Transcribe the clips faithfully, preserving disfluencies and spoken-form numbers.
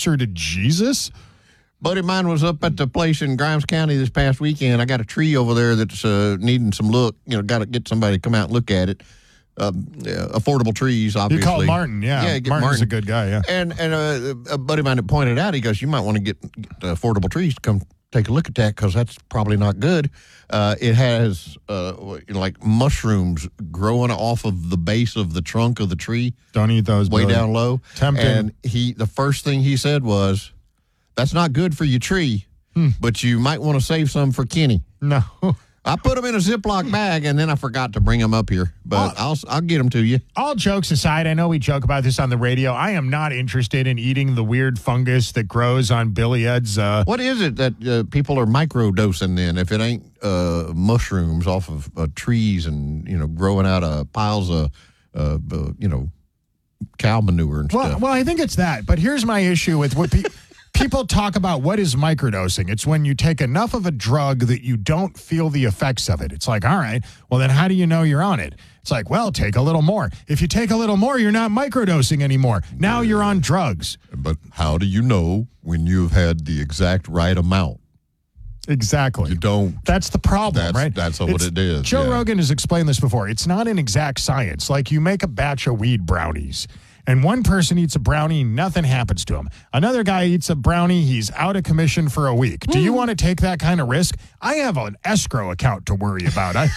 closer to Jesus? Buddy of mine was up at the place in Grimes County this past weekend. I got a tree over there that's uh, needing some look. You know, got to get somebody to come out and look at it. Um, yeah, affordable trees, obviously. You called Martin, yeah. Yeah, Martin's Martin. a good guy, yeah. And and uh, a buddy of mine had pointed out, he goes, you might want to get, get affordable trees to come take a look at that because that's probably not good. Uh, it has uh, you know, like mushrooms growing off of the base of the trunk of the tree. Don't eat those, way Billy. down low. Tempting. And he, the first thing he said was, that's not good for your tree, hmm. but you might want to save some for Kenny. No. I put them in a Ziploc bag, and then I forgot to bring them up here. But I'll I'll get them to you. All jokes aside, I know we joke about this on the radio. I am not interested in eating the weird fungus that grows on Billy Ed's. Uh, what is it that uh, people are microdosing then? If it ain't uh, mushrooms off of uh, trees and you know growing out of piles of uh, uh, you know cow manure and well, stuff. Well, I think it's that. But here's my issue with what people. People talk about what is microdosing. It's when you take enough of a drug that you don't feel the effects of it. It's like, all right, well, then how do you know you're on it? It's like, well, take a little more. If you take a little more, you're not microdosing anymore. Now you're on drugs. But how do you know when you've had the exact right amount? Exactly. You don't. That's the problem, that's, right? That's what it's, it is. Joe yeah. Rogan has explained this before. It's not an exact science. Like you make a batch of weed brownies. And one person eats a brownie, nothing happens to him. Another guy eats a brownie, he's out of commission for a week. Do you want to take that kind of risk? I have an escrow account to worry about. I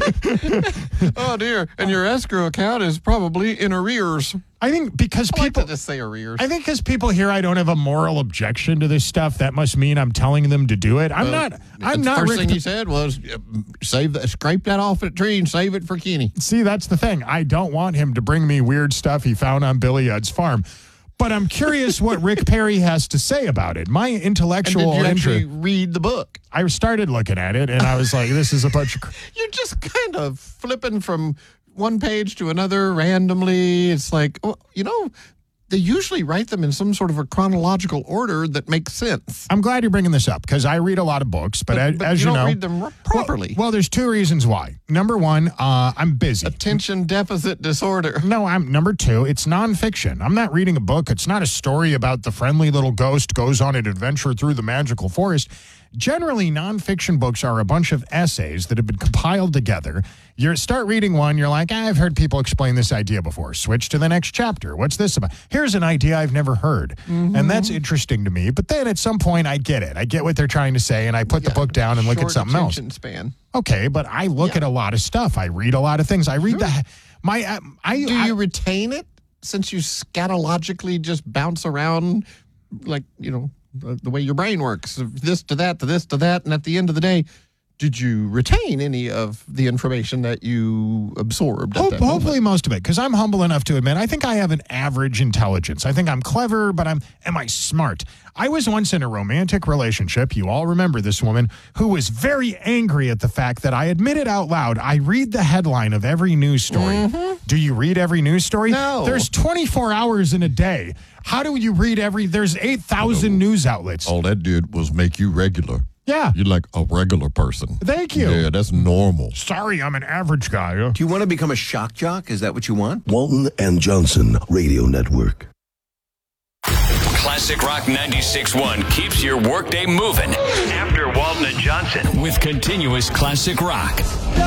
oh, dear. And your escrow account is probably in arrears. I think because I people like to just say arrears. I think because people hear I don't have a moral objection to this stuff, that must mean I'm telling them to do it. I'm well, not. I'm the not. First Rick thing the, he said was, "Save that, scrape that off that tree and save it for Kenny." See, that's the thing. I don't want him to bring me weird stuff he found on Billy Ed's farm, but I'm curious what Rick Perry has to say about it. My intellectual and did you interest. actually read the book? I started looking at it and I was like, "This is a bunch of." You're just kind of flipping from one page to another randomly. It's like, well, you know, they usually write them in some sort of a chronological order that makes sense. I'm glad you're bringing this up because I read a lot of books, but, but, as, but as you, you don't know, read them properly. Well, well, there's two reasons why. Number one, uh, I'm busy. Attention deficit disorder. No, I'm number two. It's nonfiction. I'm not reading a book. It's not a story about the friendly little ghost goes on an adventure through the magical forest. Generally, nonfiction books are a bunch of essays that have been compiled together. You start reading one, you're like, ah, I've heard people explain this idea before. Switch to the next chapter. What's this about? Here's an idea I've never heard. Mm-hmm. And that's interesting to me. But then at some point, I get it. I get what they're trying to say, and I put yeah, the book down and look at something else. Span. Okay, but I look yeah. at a lot of stuff. I read a lot of things. I read sure. the... My, uh, I, Do I, you retain it since you scatologically just bounce around like, you know, the way your brain works, this to that, to this to that, and at the end of the day, did you retain any of the information that you absorbed? Hope, at that hopefully moment? most of it, because I'm humble enough to admit I think I have an average intelligence. I think I'm clever, but I'm am I smart? I was once in a romantic relationship, you all remember this woman, who was very angry at the fact that I admitted out loud, I read the headline of every news story. Mm-hmm. Do you read every news story? No. There's twenty-four hours in a day. How do you read every, there's eight thousand no. news outlets. All that did was make you regular. Yeah. You're like a regular person. Thank you. Yeah, that's normal. Sorry, I'm an average guy. Huh? Do you want to become a shock jock? Is that what you want? Walton and Johnson Radio Network. Classic Rock ninety-six point one keeps your workday moving. After Walton and Johnson with continuous classic rock.